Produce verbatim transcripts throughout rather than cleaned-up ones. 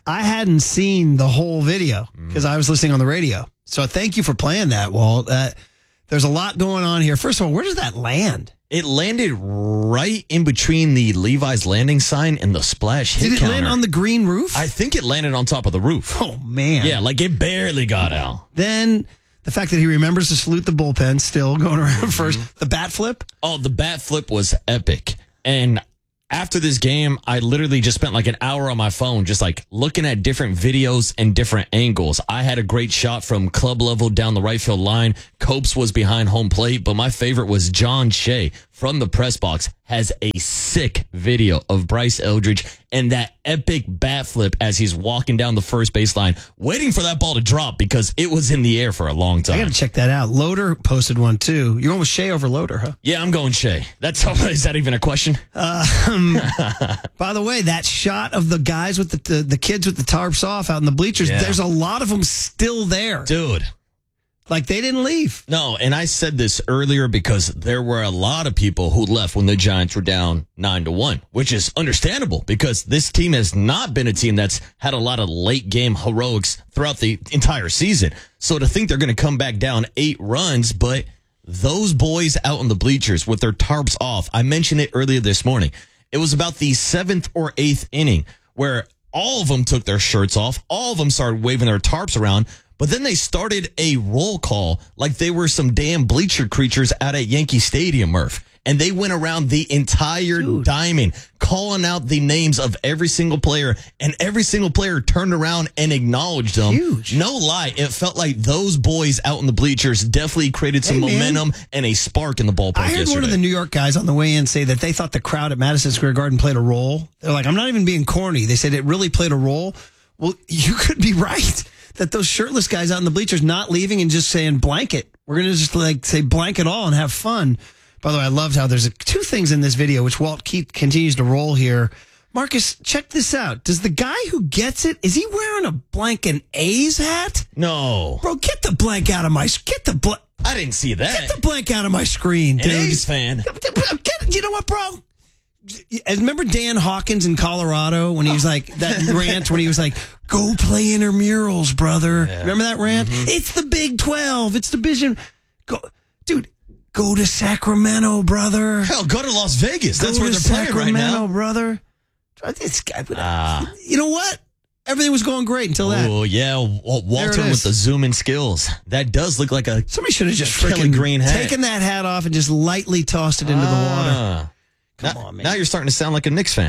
I hadn't seen the whole video because I was listening on the radio. So thank you for playing that, Walt. Uh, there's a lot going on here. First of all, where does that land? It landed right in between the Levi's landing sign and the splash hit Did it counter. land on the green roof? I think it landed on top of the roof. Oh, man. Yeah, like it barely got out. Then the fact that he remembers to salute the bullpen still going around first. The bat flip? Oh, the bat flip was epic. And after this game, I literally just spent like an hour on my phone just like looking at different videos and different angles. I had a great shot from club level down the right field line. Copes was behind home plate, but my favorite was John Shea from the press box has a sick video of Bryce Eldridge and that epic bat flip as he's walking down the first baseline, waiting for that ball to drop because it was in the air for a long time. I got to check that out. Loader posted one too. You're going with Shea over Loader, huh? Yeah, I'm going Shea. That's is that even a question? Um, by the way, that shot of the guys with the, the the kids with the tarps off out in the bleachers, Yeah. there's a lot of them still there. Dude. Like they didn't leave. No, and I said this earlier because there were a lot of people who left when the Giants were down nine to one, which is understandable because this team has not been a team that's had a lot of late game heroics throughout the entire season. So to think they're going to come back down eight runs, but those boys out in the bleachers with their tarps off, I mentioned it earlier this morning. It was about the seventh or eighth inning where all of them took their shirts off. All of them started waving their tarps around. But then they started a roll call like they were some damn bleacher creatures out at Yankee Stadium, Murph. And they went around the entire Dude. diamond, calling out the names of every single player. And every single player turned around and acknowledged them. Huge. No lie, it felt like those boys out in the bleachers definitely created some Hey, man. momentum and a spark in the ballpark I heard yesterday. one of the New York guys on the way in say that they thought the crowd at Madison Square Garden played a role. They're like, I'm not even being corny. They said it really played a role. Well, you could be right. That those shirtless guys out in the bleachers not leaving and just saying blanket. We're going to just like say blanket all and have fun. By the way, I loved how there's a, two things in this video, which Walt Keith continues to roll here. Marcus, check this out. Does the guy who gets it, is he wearing a blank and A's hat? No. Bro, get the blank out of my, get the blank. I didn't see that. Get the blank out of my screen, dude. An A's fan. Get, you know what, bro? Remember Dan Hawkins in Colorado when he was like, that rant when he was like, go play intramurals, brother. Yeah. Remember that rant? Mm-hmm. It's the Big twelve. It's the vision. Go, dude, go to Sacramento, brother. Hell, go to Las Vegas. That's go where to they're playing right Sacramento, now. brother. This guy, Ah. you know what? Everything was going great until that. Oh, yeah. Wal- Walter is. with the zoom in skills. That does look like a Somebody should have just Kelly freaking Green hat. taken that hat off and just lightly tossed it into the water. Ah. Come now, on, man. Now you're starting to sound like a Knicks fan.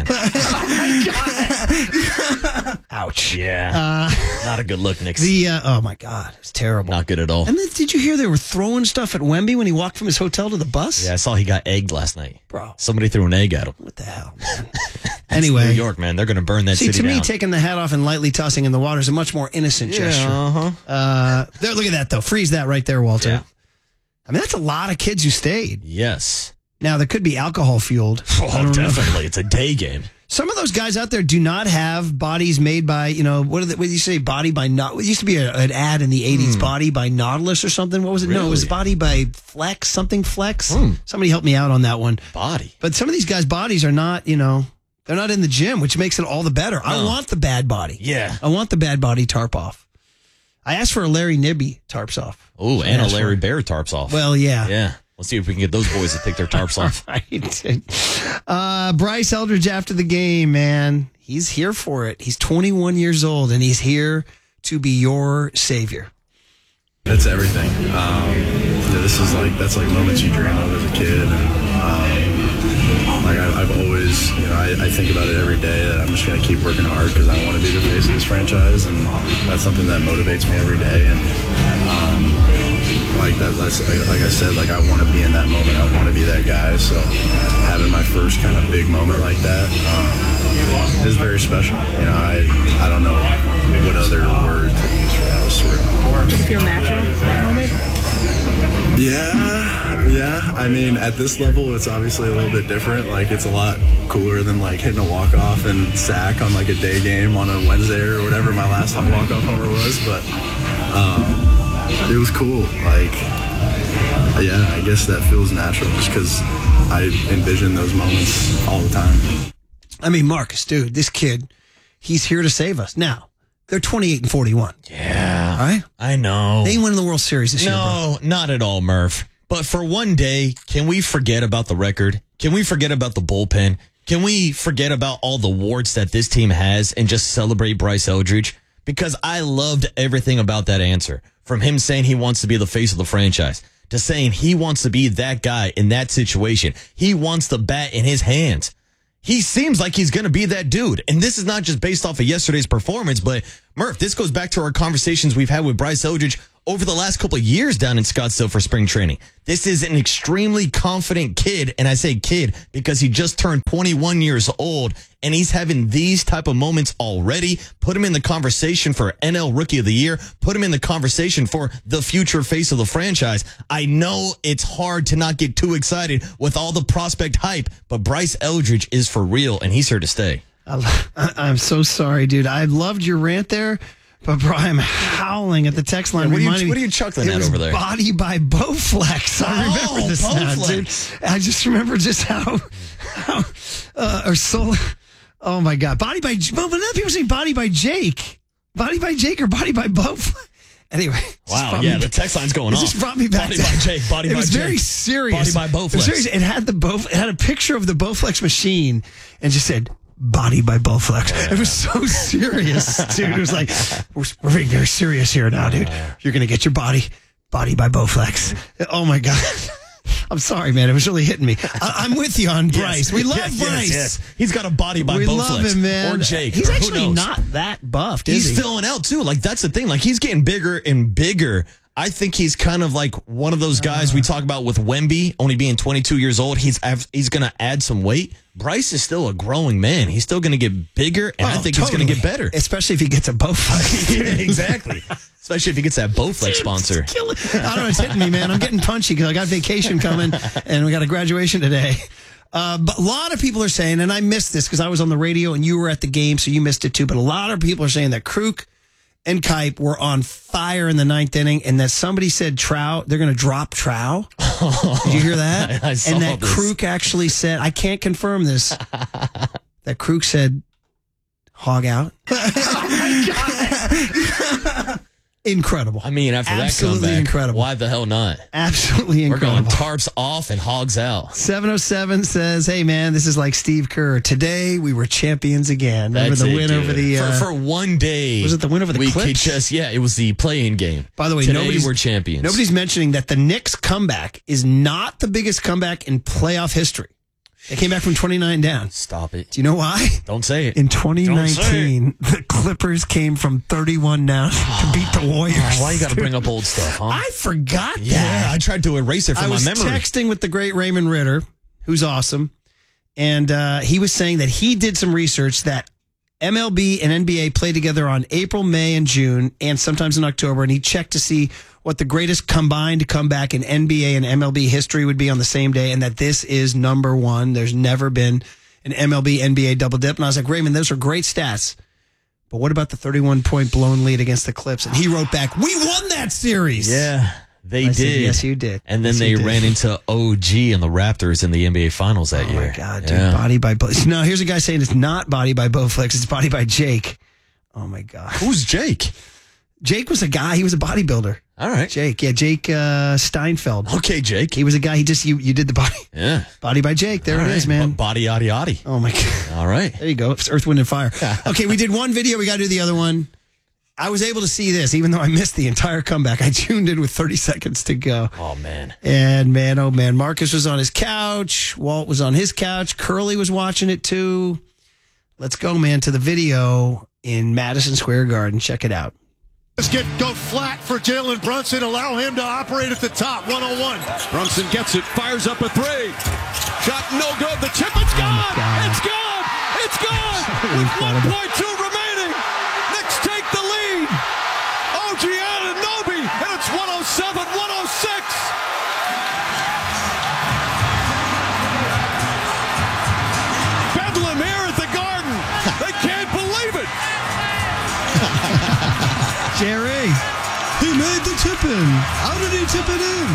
Ouch. Yeah. Uh, Not a good look, Knicks. the uh, oh my God, it's terrible. Not good at all. And then did you hear they were throwing stuff at Wemby when he walked from his hotel to the bus? Yeah, I saw he got egged last night. Bro, Somebody threw an egg at him. what the hell, man? That's Anyway, New York, man. They're going to burn that see, city to me, down. taking the hat off and lightly tossing in the water is a much more innocent gesture. uh-huh. Uh, there, look at that, though. Freeze that right there, Walter. Yeah. I mean, that's a lot of kids who stayed. Yes. Now, there could be alcohol fueled. I Oh, don't know. definitely. It's a day game. Some of those guys out there do not have bodies made by, you know, what, are the, what do you say, body by, not? It used to be a, an ad in the eighties, body by Nautilus or something. What was it? No, it was Really? body by Flex, something Flex. Hmm. Somebody help me out on that one. Body. But some of these guys' bodies are not, you know, they're not in the gym, which makes it all the better. I No. want the bad body. Yeah. I want the bad body tarp off. I asked for a Larry Nibby tarps off. Oh, and a That's Larry right. Bear tarps off. Well, yeah. Yeah. Let's see if we can get those boys to take their tarps off. Right. Uh, Bryce Eldridge after the game, man. He's here for it. He's twenty-one years old, and he's here to be your savior. It's everything. Um, yeah, this is like, that's like moments you dream of as a kid. And, um, like I, I've always, you know, I, I think about it every day that I'm just going to keep working hard because I want to be the face of this franchise. And that's something that motivates me every day. And, um, like that, that's like I said, like I want to be in that moment. I want to be that guy. So having my first kind of big moment like that um, is very special. You know, I I don't know what other word to use for that. Sort of. Does it feel natural, that moment? Yeah, yeah. I mean, at this level, it's obviously a little bit different. Like, it's a lot cooler than like hitting a walk off and sack on like a day game on a Wednesday or whatever my last walk off homer was. But. Um, It was cool. Like, yeah, I guess that feels natural just because I envision those moments all the time. I mean, Marcus, dude, this kid, he's here to save us. Now, They're twenty-eight and forty-one. Yeah. All right? I know. They ain't winning the World Series this year, bro. No, not at all, Murph. But for one day, can we forget about the record? Can we forget about the bullpen? Can we forget about all the warts that this team has and just celebrate Bryce Eldridge? Because I loved everything about that answer. From him saying he wants to be the face of the franchise to saying he wants to be that guy in that situation. He wants the bat in his hands. He seems like he's going to be that dude. And this is not just based off of yesterday's performance, but Murph, this goes back to our conversations we've had with Bryce Eldridge over the last couple of years down in Scottsdale for spring training. This is an extremely confident kid, and I say kid because he just turned twenty-one years old, and he's having these type of moments already. Put him in the conversation for N L Rookie of the Year. Put him in the conversation for the future face of the franchise. I know it's hard to not get too excited with all the prospect hype, but Bryce Eldridge is for real, and he's here to stay. I, I'm so sorry, dude. I loved your rant there. But, bro, I'm howling at the text line. Yeah, what, are reminding you, what me, are you chuckling it at was over there? Body by Bowflex. I Oh, remember this now, dude. Bowflex. I just remember just how, how uh, or so, oh, my God. Body by, but now people say Body by Jake. Body by Jake or Body by Bowflex. Anyway. Wow, yeah, the text line's going it off. It just brought me back Body to, by Jake, Body it by was Jake. very serious. Body by Bowflex. It was serious. It had the Bow, it had a picture of the Bowflex machine and just said, Body by Bowflex. Yeah. It was so serious, dude. It was like, we're, we're being very serious here now, dude. You're going to get your body, Body by Bowflex. Oh, my God. I'm sorry, man. It was really hitting me. I, I'm with you on Bryce. Yes. We love yes, Bryce. Yes, yes. He's got a body by we Bowflex. love him, man. Or Jake. He's or actually who knows? not that buffed, is He's he? filling out, too. Like, that's the thing. Like, he's getting bigger and bigger. I think he's kind of like one of those guys we talk about with Wemby, only being twenty-two years old. He's he's going to add some weight. Bryce is still a growing man. He's still going to get bigger, and oh, I think totally. he's going to get better. Especially if he gets a Bowflex. Yeah, exactly. Especially if he gets that Bowflex sponsor. I don't know. It's hitting me, man. I'm getting punchy because I got vacation coming, and we got a graduation today. Uh, but a lot of people are saying, and I missed this because I was on the radio and you were at the game, so you missed it too. But a lot of people are saying that Kruk and Kipe were on fire in the ninth inning, and that somebody said Trout, they're going to drop Trout. Did you hear that? I, I saw and that this. Kruk actually said, I can't confirm this, that Kruk said, hog out. Incredible. I mean, after Absolutely that comeback, incredible. why the hell not? Absolutely incredible. We're going tarps off and hogs out. seven oh seven says, hey, man, this is like Steve Kerr. Today, we were champions again. Remember That's the it, win dude. over the... Uh, for, for one day. Was it the win over the we Clips? could just, yeah, it was the play-in game. By the way, Today nobody's, we're champions. Nobody's mentioning that the Knicks comeback is not the biggest comeback in playoff history. They came back from twenty-nine down. Stop it. Do you know why? Don't say it. In twenty nineteen, the Clippers came from thirty-one down to beat the Warriors. Oh, why you got to bring up old stuff, huh? I forgot yeah, that. I tried to erase it from I my was memory. texting with the great Raymond Ritter, who's awesome, and uh, he was saying that he did some research that M L B and N B A play together on April, May, and June, and sometimes in October, and he checked to see what the greatest combined comeback in N B A and M L B history would be on the same day, and that this is number one. There's never been an M L B N B A double dip. And I was like, Raymond, those are great stats. But what about the thirty-one point blown lead against the Clips? And he wrote back, we won that series. Yeah, they I did. said, yes, you did. And then Yes, they you did. ran into O G and the Raptors in the N B A Finals that Oh, year. my God, dude. Yeah. Body by Bo. No, here's a guy saying it's not Body by Bowflex. It's Body by Jake. Oh, my God. Who's Jake? Jake was a guy. He was a bodybuilder. All right. Jake. Yeah, Jake uh, Steinfeld. Okay, Jake. He was a guy. He just, you, you did the body. Yeah. Body by Jake. There All it right. is, man. B- Body yaddy yaddy. Oh, my God. All right. There you go. It's Earth, Wind, and Fire. Okay, we did one video. We got to do the other one. I was able to see this, even though I missed the entire comeback. I tuned in with thirty seconds to go. Oh, man. And man, oh man, Marcus was on his couch. Walt was on his couch. Curly was watching it too. Let's go, man, to the video in Madison Square Garden. Check it out. Let's get go flat for Jalen Brunson. Allow him to operate at the top. one oh one. Brunson gets it. Fires up a three. Shot no good. The chip. It's gone. God. It's gone. It's gone. So With incredible. one point two remaining. Knicks take the lead. O G Anunoby. And it's one oh seven one oh six. Bedlam here at the Garden. They can't believe it. Jerry, he made the tip in. How did he tip it in?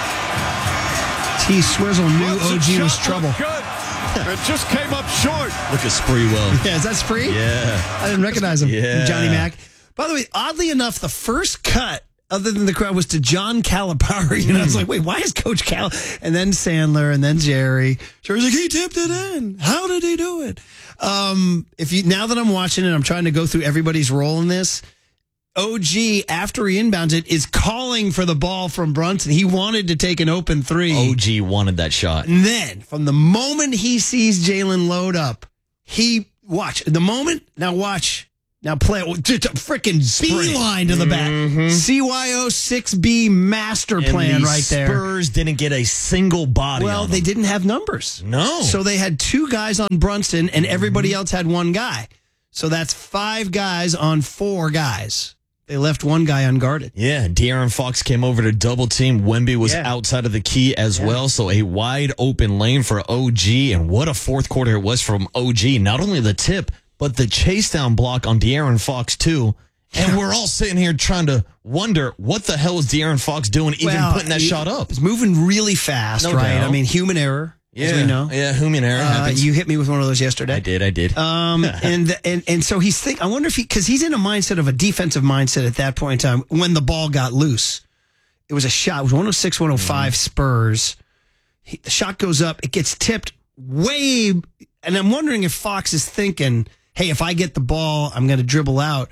T Swizzle knew O G was trouble. Good. It just came up short. Look at Spreewell. Yeah, is that Spree? Yeah. I didn't recognize him. Yeah. Johnny Mac. By the way, oddly enough, the first cut, other than the crowd, was to John Calipari. And I was like, wait, why is Coach Cal? And then Sandler, and then Jerry. Jerry's like, he tipped it in. How did he do it? Um, if you now that I'm watching it, I'm trying to go through everybody's role in this. O G, after he inbounds it, is calling for the ball from Brunson. He wanted to take an open three. O G wanted that shot. And then, from the moment he sees Jalen load up, he, watch, the moment, now watch, now play, just a freaking beeline to the back. Mm-hmm. C Y O six B master And plan the right there. Spurs didn't get a single body Well, on they them. didn't have numbers. No. So they had two guys on Brunson, and everybody else had one guy. So that's five guys on four guys. They left one guy unguarded. Yeah, De'Aaron Fox came over to double team. Wemby was Yeah. outside of the key as yeah. well, so a wide open lane for O G, and what a fourth quarter it was from O G. Not only the tip, but the chase down block on De'Aaron Fox too. And we're all sitting here trying to wonder what the hell is De'Aaron Fox doing, even well, putting that he, shot up. It's moving really fast, no right? doubt. I mean, human error. Yeah, as we know. yeah, human error uh, happens. You hit me with one of those yesterday. I did, I did. Um, and and and so he's think. I wonder if he, because he's in a mindset of a defensive mindset at that point in time when the ball got loose. It was a shot. It was one oh six, one oh five mm-hmm. Spurs. He, the shot goes up. It gets tipped way, and I'm wondering if Fox is thinking, "Hey, if I get the ball, I'm going to dribble out."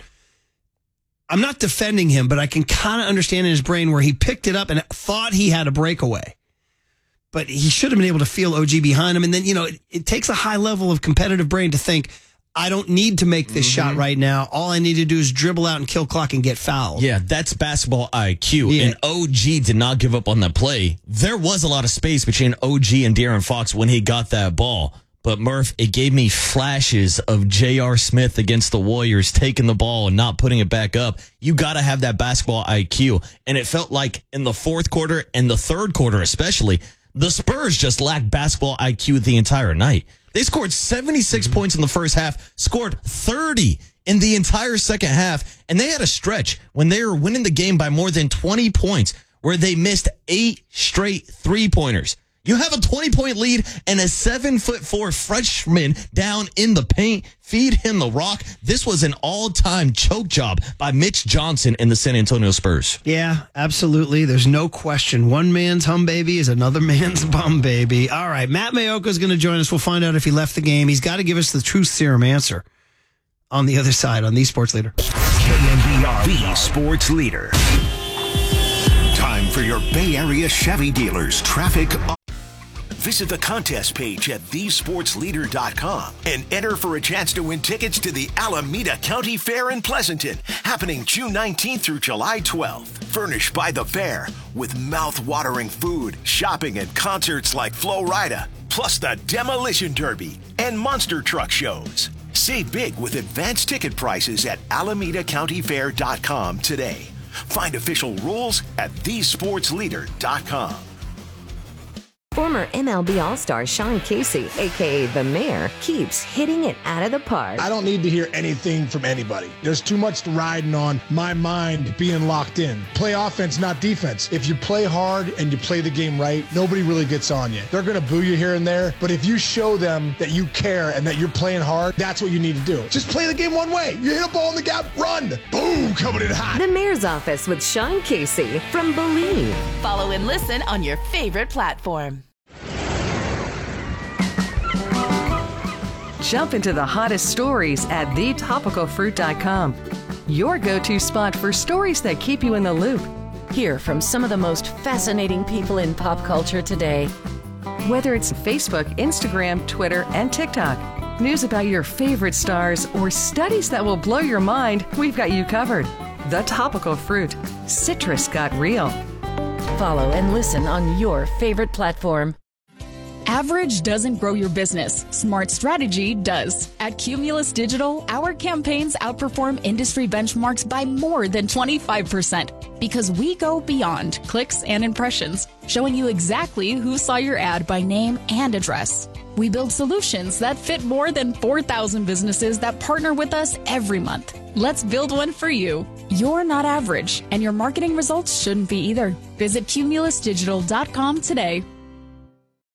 I'm not defending him, but I can kind of understand in his brain where he picked it up and thought he had a breakaway. But he should have been able to feel O G behind him. And then, you know, it, it takes a high level of competitive brain to think, I don't need to make this mm-hmm. shot right now. All I need to do is dribble out and kill clock and get fouled. Yeah, that's basketball I Q. Yeah. And O G did not give up on that play. There was a lot of space between O G and De'Aaron Fox when he got that ball. But, Murph, it gave me flashes of J R. Smith against the Warriors taking the ball and not putting it back up. You got to have that basketball I Q. And it felt like in the fourth quarter and the third quarter especially, the Spurs just lacked basketball I Q the entire night. They scored seventy-six mm-hmm. points in the first half, scored thirty in the entire second half, and they had a stretch when they were winning the game by more than twenty points where they missed eight straight three-pointers. You have a twenty-point lead and a seven foot four freshman down in the paint. Feed him the rock. This was an all-time choke job by Mitch Johnson and the San Antonio Spurs. Yeah, absolutely. There's no question. One man's hum baby is another man's bum baby. All right, Matt Maiocco is going to join us. We'll find out if he left the game. He's got to give us the truth serum answer on the other side on The Sports Leader. K N B R, the Sports Leader. Time for your Bay Area Chevy dealers traffic. Visit the contest page at the sports leader dot com and enter for a chance to win tickets to the Alameda County Fair in Pleasanton, happening June nineteenth through July twelfth. Furnished by the fair with mouth-watering food, shopping, and concerts like Flo Rida, plus the Demolition Derby and monster truck shows. Save big with advanced ticket prices at alameda county fair dot com today. Find official rules at the sports leader dot com. Former M L B All-Star Sean Casey, a k a. The Mayor, keeps hitting it out of the park. I don't need to hear anything from anybody. There's too much riding on my mind being locked in. Play offense, not defense. If you play hard and you play the game right, nobody really gets on you. They're going to boo you here and there, but if you show them that you care and that you're playing hard, that's what you need to do. Just play the game one way. You hit a ball in the gap, run. Boom, coming in hot. The Mayor's Office with Sean Casey from Believe. Follow and listen on your favorite platform. Jump into the hottest stories at the topical fruit dot com. Your go-to spot for stories that keep you in the loop. Hear from some of the most fascinating people in pop culture today. Whether it's Facebook, Instagram, Twitter, and TikTok, news about your favorite stars, or studies that will blow your mind, we've got you covered. The Topical Fruit. Citrus got real. Follow and listen on your favorite platform. Average doesn't grow your business. Smart strategy does. At Cumulus Digital, our campaigns outperform industry benchmarks by more than twenty-five percent because we go beyond clicks and impressions, showing you exactly who saw your ad by name and address. We build solutions that fit more than four thousand businesses that partner with us every month. Let's build one for you. You're not average, and your marketing results shouldn't be either. Visit cumulus digital dot com today.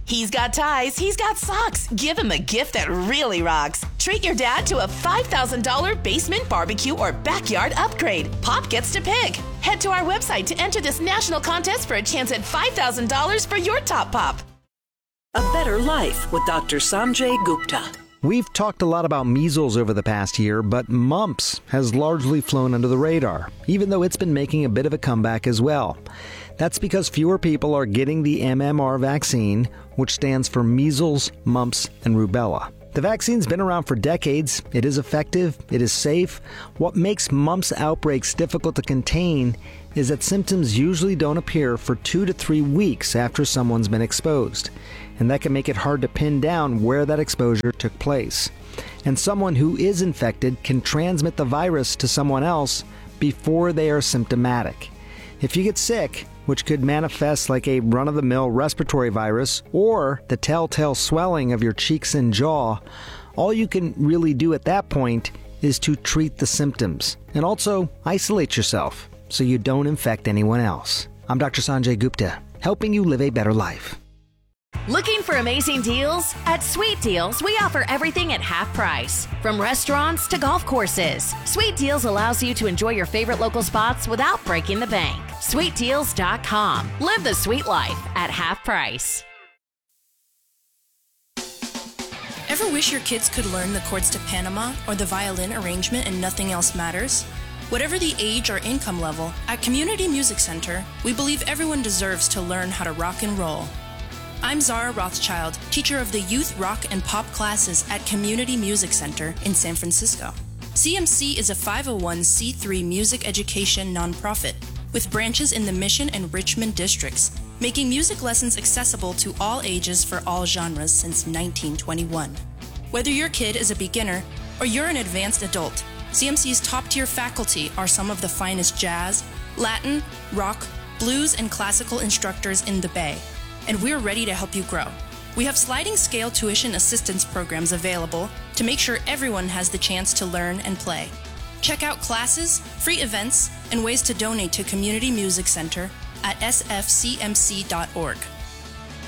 He's got ties, he's got socks. Give him a gift that really rocks. Treat your dad to a five thousand dollars basement barbecue or backyard upgrade. Pop gets to pick. Head to our website to enter this national contest for a chance at five thousand dollars for your top pop. A Better Life with Doctor Sanjay Gupta. We've talked a lot about measles over the past year, but mumps has largely flown under the radar, even though it's been making a bit of a comeback as well. That's because fewer people are getting the M M R vaccine, which stands for measles, mumps, and rubella. The vaccine's been around for decades. It is effective. It is safe. What makes mumps outbreaks difficult to contain is that symptoms usually don't appear for two to three weeks after someone's been exposed. And that can make it hard to pin down where that exposure took place. And someone who is infected can transmit the virus to someone else before they are symptomatic. If you get sick, which could manifest like a run-of-the-mill respiratory virus or the telltale swelling of your cheeks and jaw, all you can really do at that point is to treat the symptoms and also isolate yourself so you don't infect anyone else. I'm Doctor Sanjay Gupta, helping you live a better life. Looking for amazing deals? At Sweet Deals, we offer everything at half price. From restaurants to golf courses, Sweet Deals allows you to enjoy your favorite local spots without breaking the bank. sweet deals dot com. Live the sweet life at half price. Ever wish your kids could learn the chords to Panama or the violin arrangement and nothing else matters? Whatever the age or income level, at Community Music Center, we believe everyone deserves to learn how to rock and roll. I'm Zara Rothschild, teacher of the youth rock and pop classes at Community Music Center in San Francisco. C M C is a five oh one c three music education nonprofit with branches in the Mission and Richmond districts, making music lessons accessible to all ages for all genres since nineteen twenty-one. Whether your kid is a beginner or you're an advanced adult, C M C's top-tier faculty are some of the finest jazz, Latin, rock, blues, and classical instructors in the Bay, and we're ready to help you grow. We have sliding scale tuition assistance programs available to make sure everyone has the chance to learn and play. Check out classes, free events, and ways to donate to Community Music Center at s f c m c dot org.